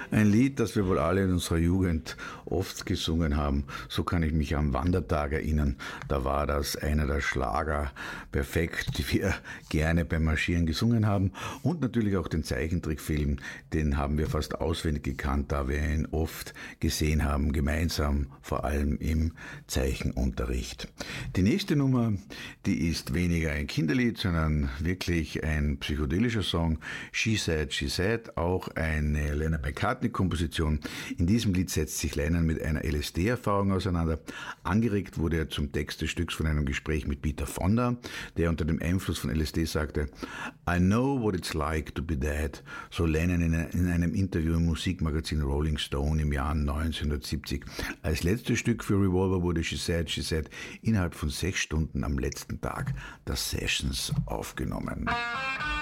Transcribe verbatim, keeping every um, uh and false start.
Ein Lied, das wir wohl alle in unserer Jugend oft gesungen haben. So kann ich mich am Wandertag erinnern. Da war das einer der Schlager perfekt, die wir gerne beim Marschieren gesungen haben. Und natürlich auch den Zeichentrickfilm, den haben wir fast auswendig gekannt, da wir ihn oft gesehen haben, gemeinsam, vor allem im Zeichenunterricht. Die nächste Nummer, die ist weniger ein Kinderlied, sondern wirklich ein psychedelischer Song. She Said, She Said, auch eine Lennon McCartney-Komposition. In diesem Lied setzt sich Lennon mit einer L S D-Erfahrung auseinander. Angeregt wurde er zum Text des Stücks von einem Gespräch mit Peter Fonda, der unter dem Einfluss von L S D sagte, I know what it's like to be dead, so Lennon in einem Interview im Musikmagazin Rolling Stone im Jahr neunzehnhundertsiebzig. Als letztes Stück für Revolver wurde She Said, She Said innerhalb von sechs Stunden am letzten Tag der Sessions aufgenommen.